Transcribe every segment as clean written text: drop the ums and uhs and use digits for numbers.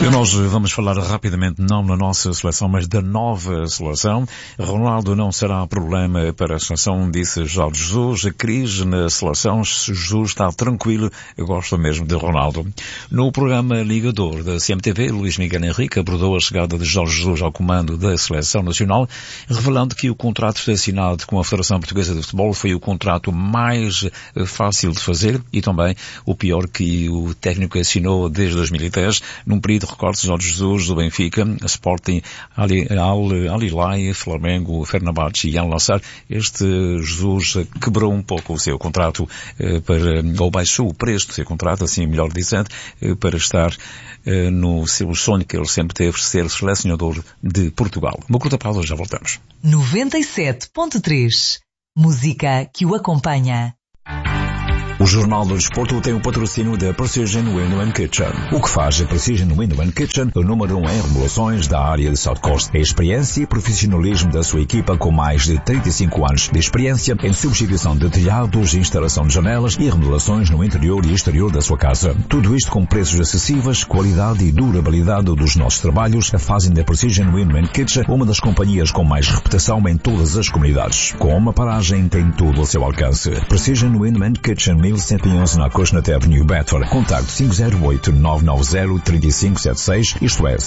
E nós vamos falar rapidamente, não na nossa seleção, mas da nova seleção. Ronaldo não será problema para a seleção, disse Jorge Jesus. A crise na seleção, Jesus está tranquilo, gosta mesmo de Ronaldo. No programa Ligador da CMTV, Luís Miguel Henrique abordou a chegada de Jorge Jesus ao comando da seleção nacional, revelando que o contrato assinado com a Federação Portuguesa de Futebol foi o contrato mais fácil de fazer e também o pior que o técnico assinou desde 2010, num período, recorde Jorge Jesus, do Benfica, Sporting, Al-Hilal, Flamengo, Fenerbahçe e Al-Nassr. Este Jesus quebrou um pouco o seu contrato ou baixou o preço do seu contrato, assim melhor dizendo, para estar no seu sonho que ele sempre teve, ser selecionador de Portugal. Uma curta pausa, já voltamos. 97.3. Música que o acompanha. O Jornal do Desporto tem o patrocínio da Precision Window & Kitchen. O que faz a Precision Window & Kitchen o número 1 em remodelações da área de South Coast. A experiência e profissionalismo da sua equipa com mais de 35 anos de experiência em substituição de telhados, instalação de janelas e remodelações no interior e exterior da sua casa. Tudo isto com preços acessíveis, qualidade e durabilidade dos nossos trabalhos a fazem da Precision Window & Kitchen uma das companhias com mais reputação em todas as comunidades. Com uma paragem tem tudo ao seu alcance. Precision Window & Kitchen 1111 na Coasnut Avenue, Bedford. Contacto 508-990-3576, isto é,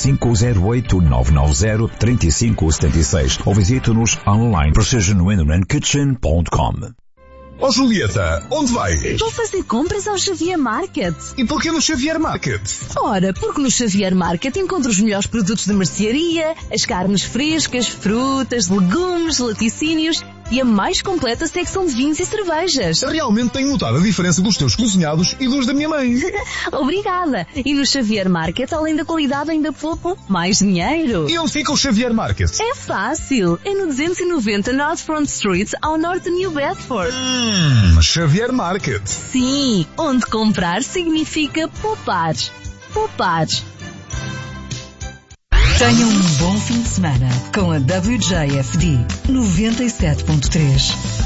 508-990-3576. Ou visite-nos online, precisionwindowandkitchen.com. Oh Julieta, onde vais? Vou fazer compras ao Xavier Market. E porquê no Xavier Market? Ora, porque no Xavier Market encontro os melhores produtos de mercearia, as carnes frescas, frutas, legumes, laticínios e a mais completa secção de vinhos e cervejas. Realmente tenho notado a diferença dos teus cozinhados e dos da minha mãe. Obrigada. E no Xavier Market, além da qualidade, ainda poupo mais dinheiro. E onde fica o Xavier Market? É fácil. É no 290 North Front Street, ao norte de New Bedford. Xavier Market. Sim, onde comprar significa poupar. Poupar. Tenham um bom fim de semana com a WJFD 97.3.